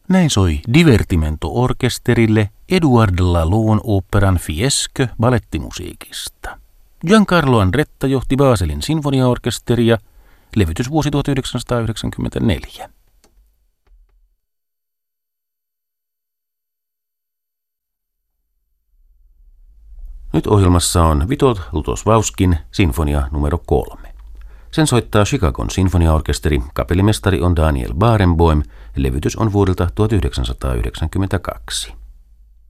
Näin soi Divertimento-orkesterille Eduard Laloux oopperan Fiesque balettimusiikista. Giancarlo Andretta johti Baselin sinfoniaorkesteria, levytysvuosi 1994. Nyt ohjelmassa on Witold Lutosławskin sinfonia numero 3. Sen soittaa Chicagon sinfoniaorkesteri, kapellimestari on Daniel Barenboim, levytys on vuodelta 1992.